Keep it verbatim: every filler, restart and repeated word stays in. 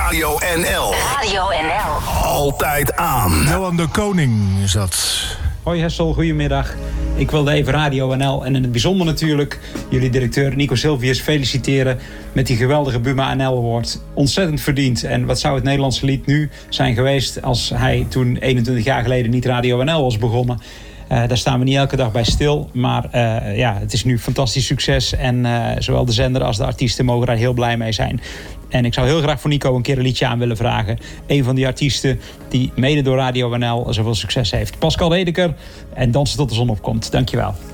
Radio N L. Radio N L. Altijd aan. Johan de Koning is dat. Hoi Hessel, goedemiddag. Ik wilde even Radio N L en in het bijzonder natuurlijk jullie directeur Nico Sylvius feliciteren met die geweldige Buma N L Award. Ontzettend verdiend. En wat zou het Nederlandse lied nu zijn geweest als hij toen eenentwintig jaar geleden niet Radio N L was begonnen. Uh, daar staan we niet elke dag bij stil. Maar uh, ja, het is nu fantastisch succes. En uh, zowel de zender als de artiesten mogen daar heel blij mee zijn. En ik zou heel graag voor Nico een keer een liedje aan willen vragen. Een van die artiesten die mede door Radio N L zoveel succes heeft. Pascal Redeker en Dansen tot de zon opkomt. Dankjewel.